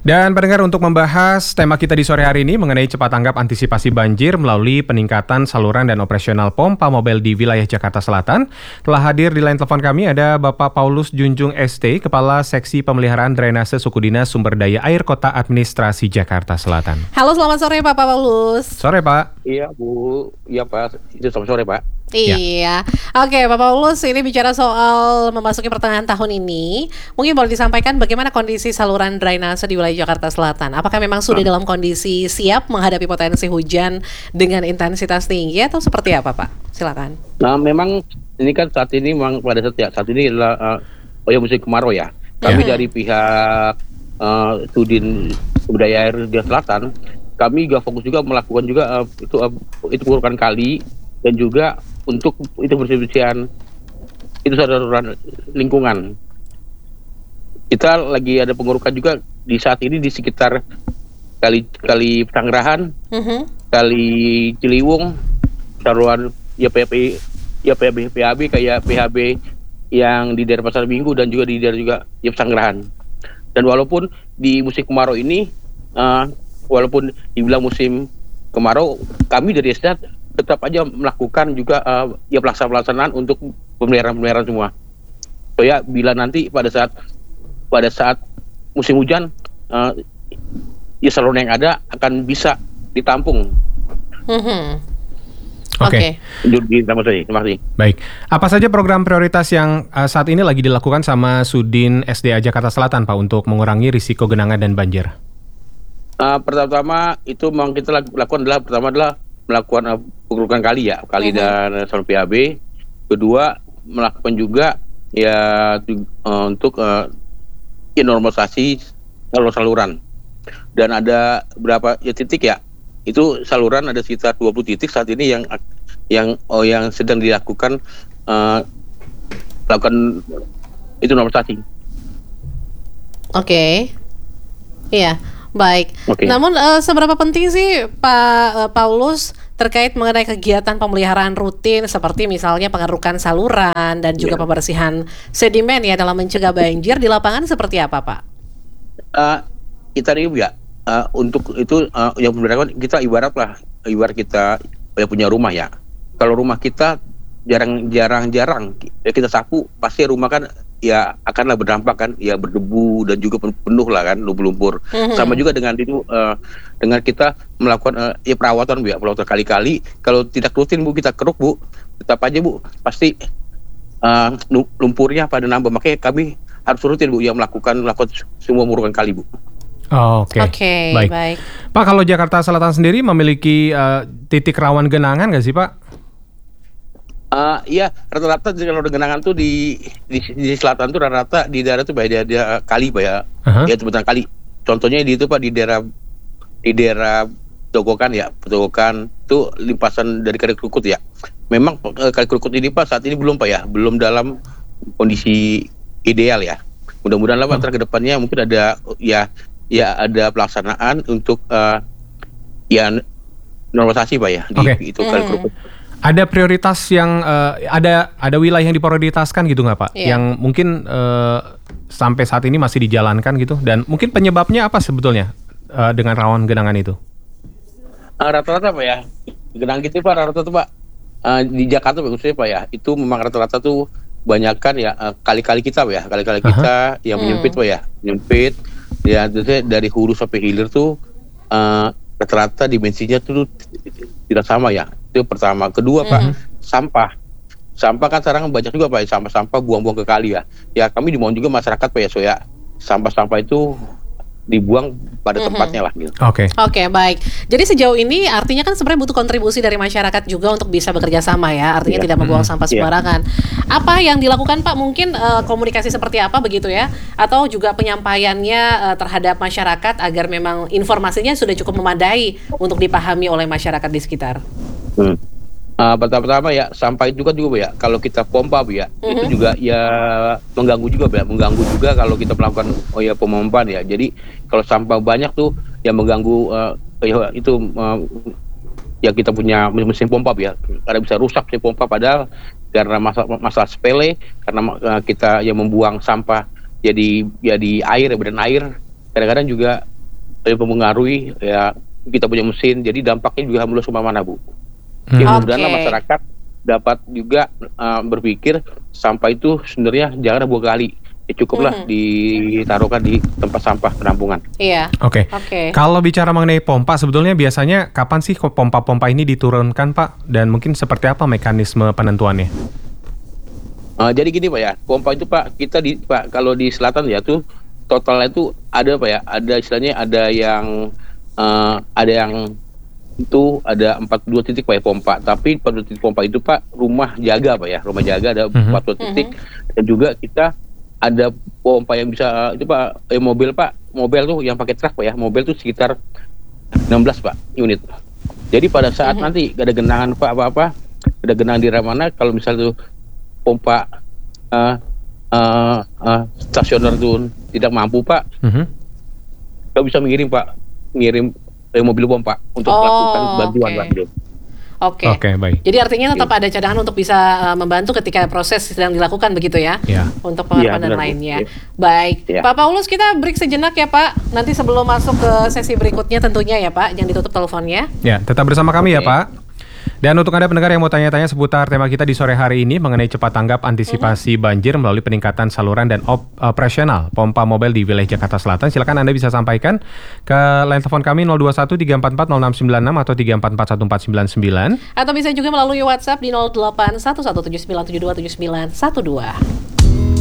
Dan pendengar, untuk membahas tema kita di sore hari ini mengenai cepat tanggap antisipasi banjir melalui peningkatan saluran dan operasional pompa mobil di wilayah Jakarta Selatan, telah hadir di line telepon kami ada Bapak Paulus Junjung ST, Kepala Seksi Pemeliharaan Drainase Suku Dinas Sumber Daya Air Kota Administrasi Jakarta Selatan. Halo, selamat sore Pak Paulus. Sore Pak. Iya Bu, iya Pak, itu selamat sore Pak. Iya, Oke Pak Paulus, ini bicara soal memasuki pertengahan tahun ini, mungkin boleh disampaikan bagaimana kondisi saluran drainase di wilayah Jakarta Selatan? Apakah memang sudah dalam kondisi siap menghadapi potensi hujan dengan intensitas tinggi atau seperti apa Pak? Silakan. Nah memang ini kan saat ini memang pada saat ini adalah musim kemarau ya. Kami dari pihak Sudin Sumber Daya Air di Selatan, kami juga fokus juga melakukan juga itu pengurukan kali dan juga untuk itu bersih-bersihan itu saluran lingkungan. Kita lagi ada pengurukan juga di saat ini di sekitar kali Pesanggerahan, kali Ciliwung, saluran PHB kayak PHB yang di daerah Pasar Minggu dan juga di daerah juga Pesanggerahan. Dan walaupun di musim kemarau ini, walaupun dibilang musim kemarau, kami dari SDA tetap aja melakukan juga pelaksanaan untuk pemeliharaan semua. So ya, bila nanti pada saat musim hujan, saluran yang ada akan bisa ditampung. Oke. Terima kasih. Baik. Apa saja program prioritas yang saat ini lagi dilakukan sama Sudin SDA Jakarta Selatan, Pak, untuk mengurangi risiko genangan dan banjir? Pertama itu memang kita lakukan adalah melakukan pengurukan kali dan saluran PHB. Kedua, melakukan juga untuk normalisasi saluran. Dan ada berapa titik ya? Itu saluran ada sekitar 20 titik saat ini yang sedang dilakukan lakukan itu normalisasi. Oke. Iya. Baik. Okay. Namun seberapa penting sih Pak Paulus terkait mengenai kegiatan pemeliharaan rutin seperti misalnya pengerukan saluran dan juga pembersihan sedimen ya dalam mencegah banjir di lapangan seperti apa Pak? Kita nih untuk itu yang membedakan kita ibarat kita punya rumah ya. Kalau rumah kita jarang kita sapu, pasti rumah kan ya akanlah berdampak kan, ya berdebu dan juga penuh lah kan, lumpur. Sama juga dengan itu dengan kita melakukan perawatan Bu ya, perawatan kali-kali. Kalau tidak rutin Bu, kita keruk Bu, tetap aja Bu pasti lumpurnya pada nambah. Makanya kami harus rutin Bu, yang melakukan semua pengurukan kali Bu. Oke. Baik. Pak, kalau Jakarta Selatan sendiri memiliki titik rawan genangan nggak sih Pak? Iya, rata-rata kalau genangan tuh di selatan tuh rata-rata di daerah tuh dia kali Pak ya. Ya sebutan kali. Contohnya di itu Pak, di daerah Togokan tuh limpasan dari Kali Krukut ya. Memang Kali Krukut ini Pak saat ini belum Pak ya, belum dalam kondisi ideal ya. Mudah-mudahan lah Pak ke depannya mungkin ada ada pelaksanaan untuk normalisasi Pak ya di itu Kali Krukut. Ada prioritas yang ada wilayah yang diprioritaskan gitu nggak Pak? Yang mungkin sampai saat ini masih dijalankan gitu, dan mungkin penyebabnya apa sebetulnya dengan rawan genangan itu? Rata-rata Pak ya, genangan gitu Pak rata-rata tuh Pak di Jakarta khususnya Pak ya, itu memang rata-rata tuh banyakkan ya kali-kali kita Pak ya, kali-kali kita yang menyempit Pak ya, menyempit ya, dari hulu sampai hilir tuh rata-rata dimensinya tuh tidak sama ya. Itu pertama. Kedua Pak, sampah kan sekarang banyak juga Pak, sampah buang-buang ke kali ya. Ya kami dimohon juga masyarakat Pak ya, sampah-sampah itu dibuang pada tempatnya lah gitu. Oke, baik. Jadi sejauh ini artinya kan sebenarnya butuh kontribusi dari masyarakat juga untuk bisa bekerja sama ya. Artinya tidak membuang sampah sembarangan. Apa yang dilakukan Pak? Mungkin komunikasi seperti apa begitu ya? Atau juga penyampaiannya terhadap masyarakat agar memang informasinya sudah cukup memadai untuk dipahami oleh masyarakat di sekitar? Pertama ya, sampah itu juga ya, kalau kita pompa Bu ya, itu juga ya mengganggu juga kalau kita melakukan pemompaan ya. Jadi kalau sampah banyak tuh yang mengganggu ya kita punya mesin pompa Bu ya, karena bisa rusak mesin pompa, padahal karena masalah sepele, karena kita yang membuang sampah jadi air, badan air, kadang-kadang juga mempengaruhi ya kita punya mesin, jadi dampaknya juga meluas kemana-mana Bu. Jadi mudah-mudahan masyarakat dapat juga berpikir sampah itu sebenarnya jangan buang kali. Cukuplah ditaruhkan di tempat sampah penampungan. Iya. Oke. Kalau bicara mengenai pompa, sebetulnya biasanya kapan sih pompa-pompa ini diturunkan Pak? Dan mungkin seperti apa mekanisme penentuannya? Jadi gini Pak ya, pompa itu Pak, kita Pak kalau di selatan ya tuh totalnya itu ada Pak ya, ada istilahnya ada yang itu ada 42 titik Pak ya pompa, tapi 42 titik pompa itu Pak rumah jaga Pak ya, rumah jaga ada 42 titik, dan juga kita ada pompa yang bisa itu Pak, mobil tuh yang pakai truk Pak ya, mobil tuh sekitar 16 Pak unit. Jadi pada saat nanti ada genangan Pak apa-apa, ada genangan di mana kalau misalnya tuh pompa stasioner tuh tidak mampu Pak, kita bisa ngirim mobil pompa untuk melakukan bantuan Pak. Oke, baik. Jadi artinya tetap ada cadangan untuk bisa membantu ketika proses sedang dilakukan begitu ya, untuk pengakuan dan lainnya. Baik, Pak Paulus, kita break sejenak ya Pak. Nanti sebelum masuk ke sesi berikutnya tentunya ya Pak, jangan ditutup teleponnya. Ya, tetap bersama kami ya Pak. Dan untuk Anda pendengar yang mau tanya-tanya seputar tema kita di sore hari ini mengenai cepat tanggap antisipasi banjir melalui peningkatan saluran dan operasional pompa mobil di wilayah Jakarta Selatan, silakan Anda bisa sampaikan ke line telepon kami 021 344 0696 atau 344 1499. Atau bisa juga melalui WhatsApp di 081179727912.